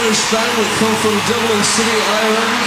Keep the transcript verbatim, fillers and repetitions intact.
Irish band. We come from Dublin City, Ireland.